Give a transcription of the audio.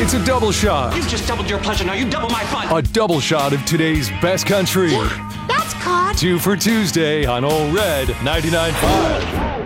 It's a double shot. You've just doubled your pleasure, now you double my fun. A double shot of today's best country. That's caught. 2 for Tuesday on Ole Red 99.5.